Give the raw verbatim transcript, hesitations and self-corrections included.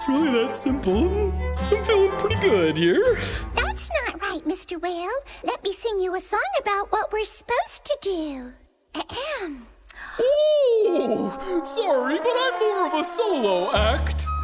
It's really that simple. I'm feeling pretty good here. That's not right, Mister Whale. Let me sing you a song about what we're supposed to do. Ahem. Oh, sorry, but I'm more of a solo act.